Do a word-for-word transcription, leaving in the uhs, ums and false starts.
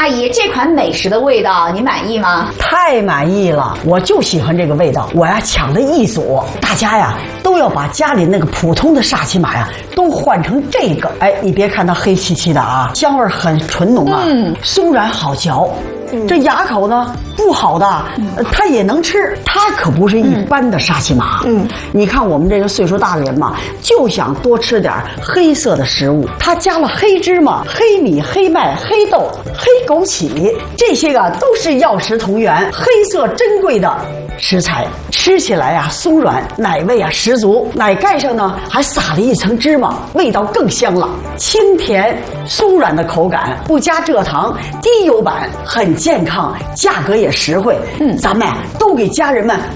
阿姨，这款美食的味道你满意吗？ 太满意了，我就喜欢这个味道。我呀抢了一组，大家呀都要把家里那个普通的沙琪玛呀都换成这个。哎，你别看它黑漆漆的啊，香味很纯浓啊，嗯，松软好嚼。这牙口呢不好的，呃它也能吃，它可不是一般的沙琪玛。嗯，你看我们这个岁数大的人嘛，就想多吃点黑色的食物，它加了黑芝麻、黑米、黑麦、黑豆、黑枸杞，这些个都是药食同源、黑色珍贵的食材，吃起来呀、啊、松软，奶味啊十足，奶盖上呢还撒了一层芝麻，味道更香了，清甜松软的口感，不加蔗糖，低油版，很健康，价格也实惠。嗯，咱们呀都给家人们